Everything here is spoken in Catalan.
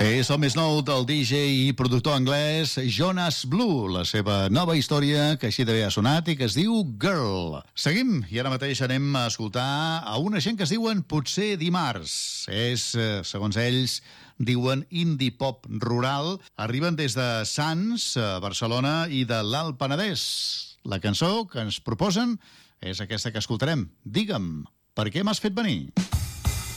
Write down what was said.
És el més nou del DJ i productor anglès Jonas Blue, la seva nova història que així d'haver sonat i que es diu Girl. Seguim i ara mateix anem a escoltar a una gent que es diuen Potser Dimarts. És, segons ells, diuen indie pop rural. Arriben des de Sants, Barcelona i de l'Alt Penedès. La cançó que ens proposen és aquesta que escoltarem. Digue'm, per què m'has fet venir?